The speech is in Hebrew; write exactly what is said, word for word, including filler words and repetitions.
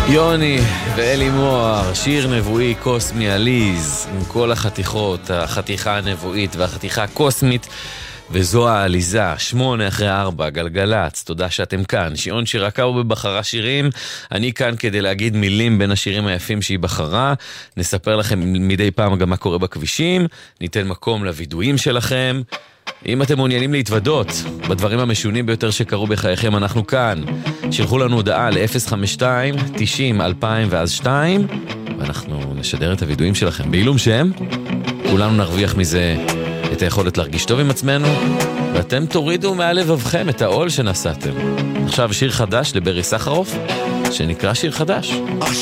יוני ואלי מוהר, שיר נבואי קוסמי עליז, עם כל החתיכות, החתיכה הנבואית והחתיכה הקוסמית, וזו העליזה, שמונה אחרי ארבע, גלגלץ, תודה שאתם כאן. שיעון שירקאו בבחרה שירים, אני כאן כדי להגיד מילים בין השירים היפים שהיא בחרה, נספר לכם מדי פעם גם מה קורה בכבישים, ניתן מקום לוידועים שלכם. אם אתם מעוניינים להתוודות בדברים המשונים ביותר שקרו בחייכם, אנחנו כאן. שלחו לנו הודעה ל-אפס חמש שתיים תשעים אלפיים ואז שתיים, ואנחנו נשדר את הוידועים שלכם בעילום שם. כולנו נרוויח מזה את היכולת להרגיש טוב עם עצמנו, ואתם תורידו מעל לבבכם את העול שנשאתם. עכשיו שיר חדש לברי סחרוף, שנקרא שיר חדש.